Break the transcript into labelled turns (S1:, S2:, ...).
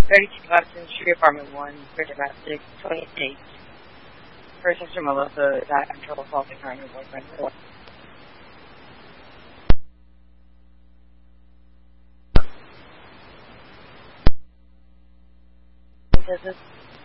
S1: 32 Hudson Street, Apartment 1, for domestic, 28. Her sister Melissa is at control assaulting her and her boyfriend. This is